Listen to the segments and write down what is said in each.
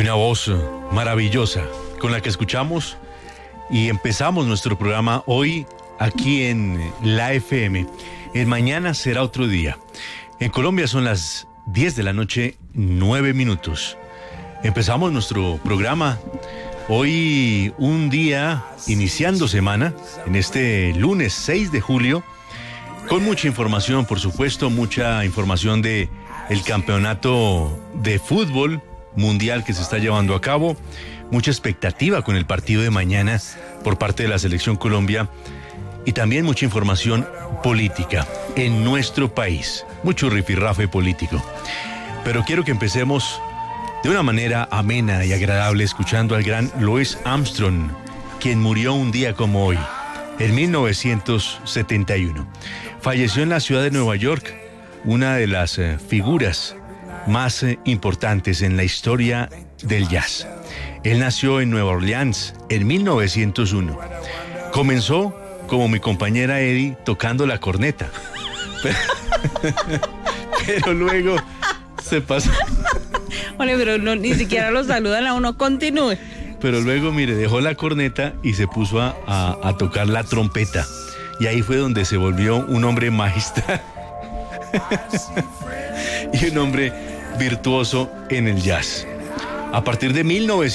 Una voz maravillosa con la que escuchamos y empezamos nuestro programa hoy aquí en la FM. El mañana será otro día. En Colombia son las 10 de la noche, 9 minutos. Empezamos nuestro programa hoy, un día iniciando semana, en este lunes 6 de julio, con mucha información, por supuesto, mucha información de el campeonato de fútbol mundial que se está llevando a cabo, mucha expectativa con el partido de mañana por parte de la Selección Colombia y también mucha información política en nuestro país, mucho rifirrafe político. Pero quiero que empecemos de una manera amena y agradable escuchando al gran Louis Armstrong, quien murió un día como hoy, en 1971. Falleció en la ciudad de Nueva York, una de las figuras más importantes en la historia del jazz. Él nació en Nueva Orleans en 1901. Comenzó, como mi compañera Eddie, tocando la corneta. Pero luego se pasó. Oye, pero no, ni siquiera lo saludan a uno. Continúe. Pero luego, mire, dejó la corneta y se puso a tocar la trompeta. Y ahí fue donde se volvió un hombre magistral y un hombre virtuoso en el jazz. A partir de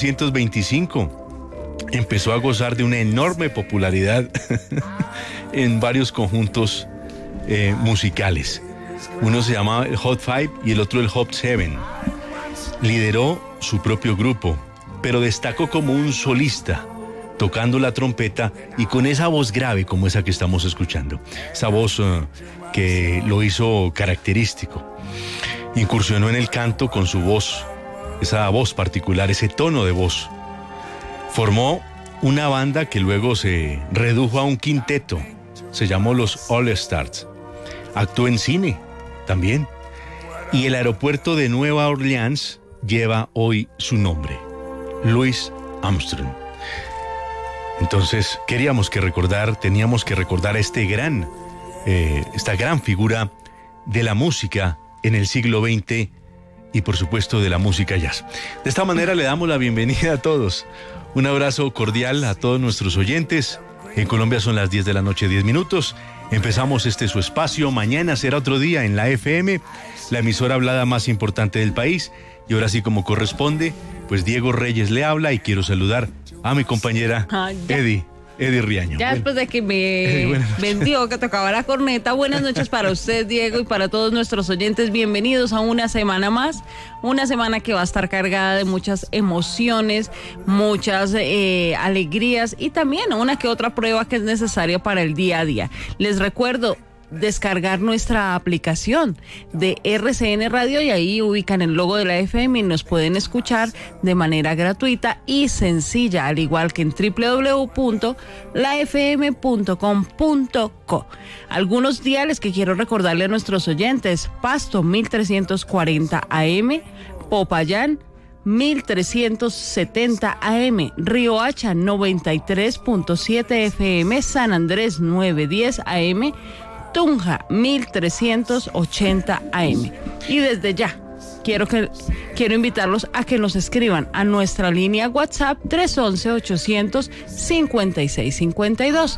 1925 empezó a gozar de una enorme popularidad en varios conjuntos musicales. Uno se llamaba el Hot Five y el otro el Hot Seven. Lideró su propio grupo, pero destacó como un solista, tocando la trompeta y con esa voz grave como esa que estamos escuchando. Esa voz que lo hizo característico. Incursionó en el canto con su voz, esa voz particular, ese tono de voz. Formó una banda que luego se redujo a un quinteto. Se llamó los All Stars. Actuó en cine también. Y el aeropuerto de Nueva Orleans lleva hoy su nombre, Louis Armstrong. Entonces teníamos que recordar a esta gran figura de la música en el siglo XX y por supuesto de la música jazz. De esta manera le damos la bienvenida a todos. Un abrazo cordial a todos nuestros oyentes. En Colombia son las 10 de la noche, 10 minutos. Empezamos su espacio. Mañana será otro día en la FM, la emisora hablada más importante del país. Y ahora sí, como corresponde, pues Diego Reyes le habla y quiero saludar a mi compañera Eddie Riaño. Ya después de que me vendió que tocaba la corneta, buenas noches para usted, Diego, y para todos nuestros oyentes. Bienvenidos a una semana más, una semana que va a estar cargada de muchas emociones, muchas alegrías y también una que otra prueba que es necesaria para el día a día. Les recuerdo descargar nuestra aplicación de RCN Radio y ahí ubican el logo de la FM y nos pueden escuchar de manera gratuita y sencilla, al igual que en www.lafm.com.co. Algunos diales que quiero recordarle a nuestros oyentes: Pasto 1340 AM, Popayán 1370 AM, Río Hacha 93.7 FM, San Andrés 910 AM, Tunja 1380 AM. Y desde ya quiero invitarlos a que nos escriban a nuestra línea WhatsApp 311-800-5652,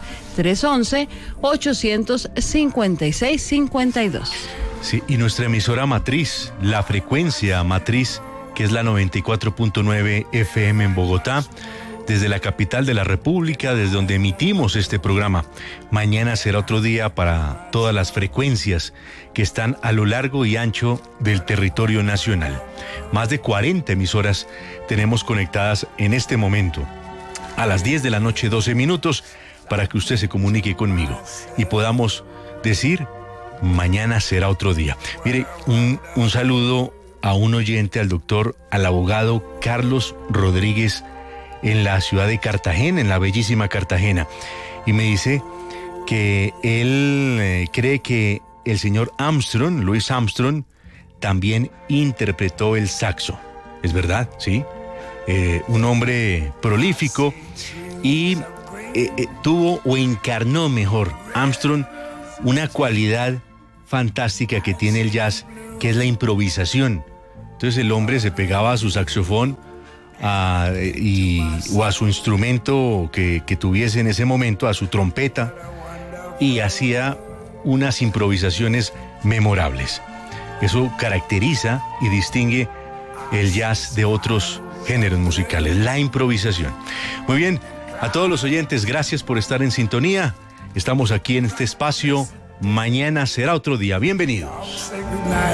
311-856-52. Sí, y nuestra emisora matriz, la frecuencia matriz, que es la 94.9 FM en Bogotá, desde la capital de la República, desde donde emitimos este programa. Mañana será otro día para todas las frecuencias que están a lo largo y ancho del territorio nacional. Más de 40 emisoras tenemos conectadas en este momento. A las 10 de la noche, 12 minutos, para que usted se comunique conmigo y podamos decir, mañana será otro día. Mire, un saludo a un oyente, al abogado Carlos Rodríguez, en la ciudad de Cartagena, en la bellísima Cartagena, y me dice que él cree que el señor Armstrong, Louis Armstrong, también interpretó el saxo. ¿Es verdad? Sí. Un hombre prolífico y tuvo o encarnó mejor Armstrong una cualidad fantástica que tiene el jazz, que es la improvisación. Entonces el hombre se pegaba a su saxofón o a su instrumento que tuviese en ese momento, a su trompeta, y hacía unas improvisaciones memorables. Eso caracteriza y distingue el jazz de otros géneros musicales, la improvisación. Muy bien, a todos los oyentes, gracias por estar en sintonía. Estamos aquí en este espacio. Mañana será otro día. Bienvenidos.